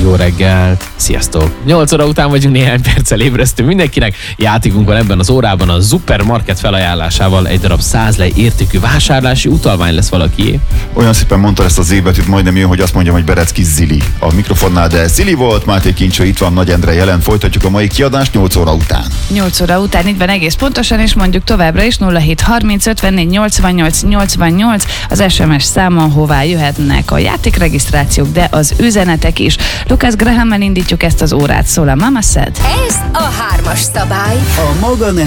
Jó reggelt, sziasztok! 8 óra után vagyunk, néhány perccel ébresztünk mindenkinek. Játékunk van ebben az órában a Supermarket felajánlásával. Egy darab 100 lej értékű vásárlási utalvány lesz valakié. Olyan szépen mondta ezt a Z-betűt, majdnem jön, hogy azt mondjam, hogy Berecki Zili a mikrofonnál, de Zili volt, Máté Kincső itt van, Nagy Endre jelen. Folytatjuk a mai kiadást 8 óra után. 8 óra után itt van egész pontosan, és mondjuk továbbra is 0730 54 88 88 az SMS száma, hová jöhetnek a játékregisztrációk, de az üzenetek is. Lucas Grahammel indítjuk ezt az órát, szól a Mama Said. Ez a 3-as szabály. A maga